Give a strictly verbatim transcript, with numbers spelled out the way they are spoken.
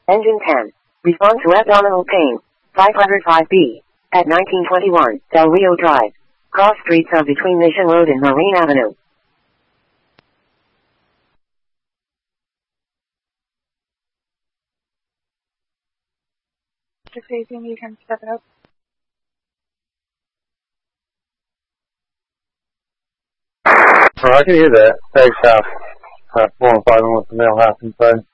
Engine ten. Response to abdominal pain. five oh five B. At nineteen twenty-one, Del Rio Drive. Cross streets of between Mission Road and Marine Avenue. Just so you think you can step out. Oh, I can hear that. Thanks, South. Uh, four and five and what the mail happened, so.